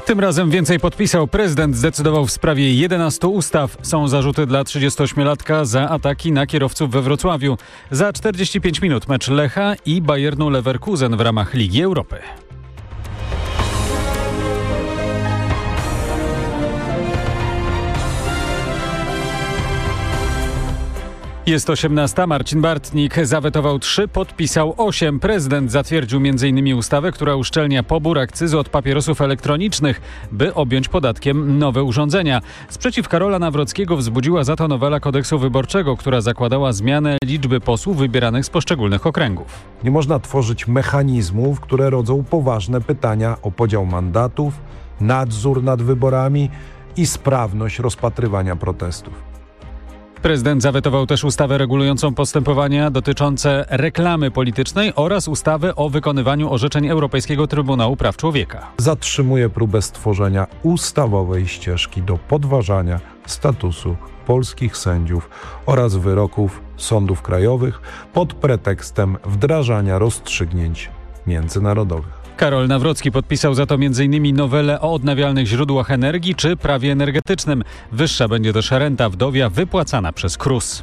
Tym razem więcej podpisał. Prezydent zdecydował w sprawie 11 ustaw. Są zarzuty dla 38-latka za ataki na kierowców we Wrocławiu. Za 45 minut mecz Lecha i Bayernu Leverkusen w ramach Ligi Europy. Jest 18. Marcin Bartnik zawetował 3, podpisał 8. Prezydent zatwierdził m.in. ustawę, która uszczelnia pobór akcyzy od papierosów elektronicznych, by objąć podatkiem nowe urządzenia. Sprzeciw Karola Nawrockiego wzbudziła za to nowela kodeksu wyborczego, która zakładała zmianę liczby posłów wybieranych z poszczególnych okręgów. Nie można tworzyć mechanizmów, które rodzą poważne pytania o podział mandatów, nadzór nad wyborami i sprawność rozpatrywania protestów. Prezydent zawetował też ustawę regulującą postępowania dotyczące reklamy politycznej oraz ustawę o wykonywaniu orzeczeń Europejskiego Trybunału Praw Człowieka. Zatrzymuje próbę stworzenia ustawowej ścieżki do podważania statusu polskich sędziów oraz wyroków sądów krajowych pod pretekstem wdrażania rozstrzygnięć międzynarodowych. Karol Nawrocki podpisał za to m.in. nowelę o odnawialnych źródłach energii czy prawie energetycznym. Wyższa będzie też renta wdowia wypłacana przez KRUS.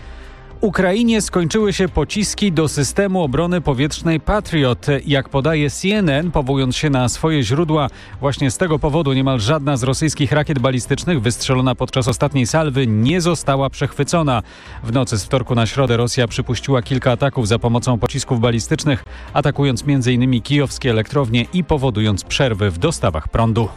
Ukrainie skończyły się pociski do systemu obrony powietrznej Patriot. Jak podaje CNN, powołując się na swoje źródła, właśnie z tego powodu niemal żadna z rosyjskich rakiet balistycznych wystrzelona podczas ostatniej salwy nie została przechwycona. W nocy z wtorku na środę Rosja przypuściła kilka ataków za pomocą pocisków balistycznych, atakując m.in. kijowskie elektrownie i powodując przerwy w dostawach prądu.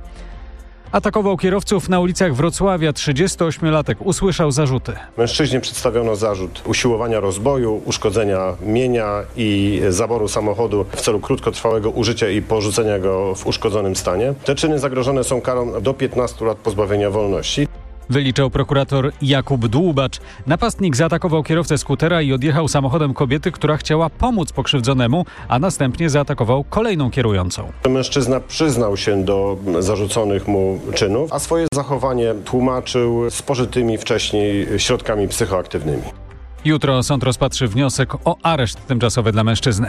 Atakował kierowców na ulicach Wrocławia. 38-latek usłyszał zarzuty. Mężczyźnie przedstawiono zarzut usiłowania rozboju, uszkodzenia mienia i zaboru samochodu w celu krótkotrwałego użycia i porzucenia go w uszkodzonym stanie. Te czyny zagrożone są karą do 15 lat pozbawienia wolności. Wyliczał prokurator Jakub Dłubacz. Napastnik zaatakował kierowcę skutera i odjechał samochodem kobiety, która chciała pomóc pokrzywdzonemu, a następnie zaatakował kolejną kierującą. Mężczyzna przyznał się do zarzuconych mu czynów, a swoje zachowanie tłumaczył spożytymi wcześniej środkami psychoaktywnymi. Jutro sąd rozpatrzy wniosek o areszt tymczasowy dla mężczyzny.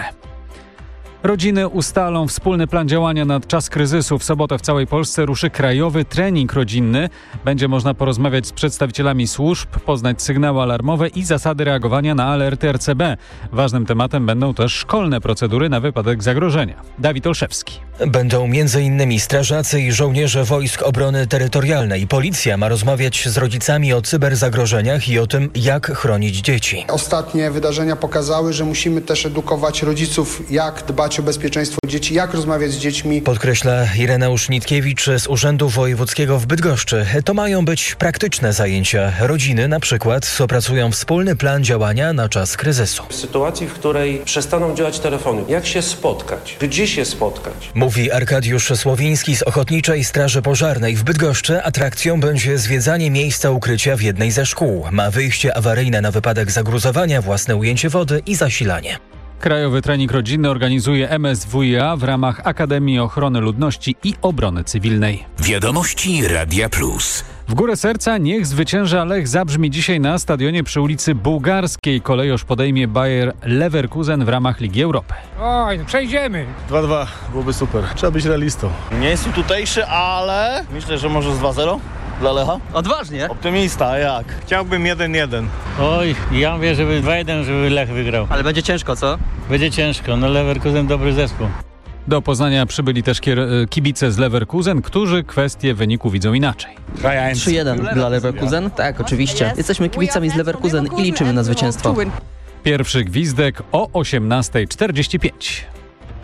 Rodziny ustalą wspólny plan działania na czas kryzysu. W sobotę w całej Polsce ruszy krajowy trening rodzinny. Będzie można porozmawiać z przedstawicielami służb, poznać sygnały alarmowe i zasady reagowania na alerty RCB. Ważnym tematem będą też szkolne procedury na wypadek zagrożenia. Dawid Olszewski. Będą m.in. strażacy i żołnierze Wojsk Obrony Terytorialnej. Policja ma rozmawiać z rodzicami o cyberzagrożeniach i o tym, jak chronić dzieci. Ostatnie wydarzenia pokazały, że musimy też edukować rodziców, jak dbać o bezpieczeństwo dzieci, jak rozmawiać z dziećmi. Podkreśla Ireneusz Nitkiewicz z Urzędu Wojewódzkiego w Bydgoszczy. To mają być praktyczne zajęcia. Rodziny na przykład opracują wspólny plan działania na czas kryzysu. W sytuacji, w której przestaną działać telefony, jak się spotkać? Gdzie się spotkać? Mówi Arkadiusz Słowiński z Ochotniczej Straży Pożarnej w Bydgoszczy. Atrakcją będzie zwiedzanie miejsca ukrycia w jednej ze szkół. Ma wyjście awaryjne na wypadek zagruzowania, własne ujęcie wody i zasilanie. Krajowy trening rodzinny organizuje MSWiA w ramach Akademii Ochrony Ludności i Obrony Cywilnej. Wiadomości Radia Plus. W górę serca niech zwycięża Lech zabrzmi dzisiaj na stadionie przy ulicy Bułgarskiej. Kolejorz podejmie Bayer Leverkusen w ramach Ligi Europy. Oj, przejdziemy. 2-2, byłoby super. Trzeba być realistą. Nie jest tutejszy, ale myślę, że może z 2-0 dla Lecha. Odważnie. Optymista, a jak? Chciałbym 1-1. Oj, ja mówię, żeby 2-1, żeby Lech wygrał. Ale będzie ciężko, co? Będzie ciężko, no Leverkusen dobry zespół. Do Poznania przybyli też kibice z Leverkusen, którzy kwestię wyniku widzą inaczej. 3-1 dla Leverkusen? Tak, oczywiście. Jesteśmy kibicami z Leverkusen i liczymy na zwycięstwo. Pierwszy gwizdek o 18:45.